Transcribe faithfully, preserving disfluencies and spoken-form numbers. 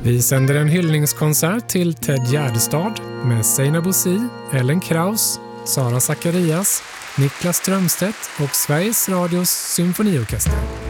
Vi sänder en hyllningskonsert till Ted Gärdestad med Seinabo Bosi, Ellen Kraus, Sara Zacharias, Niklas Strömstedt och Sveriges Radios symfoniorkester.